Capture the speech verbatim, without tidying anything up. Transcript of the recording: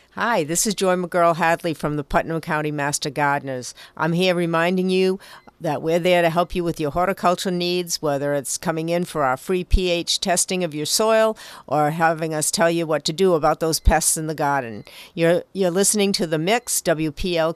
Hi, this is Joy McGurl Hadley from the Putnam County Master Gardeners. I'm here reminding you that we're there to help you with your horticulture needs, whether it's coming in for our free pH testing of your soil or having us tell you what to do about those pests in the garden. You're, you're listening to The Mix, W P L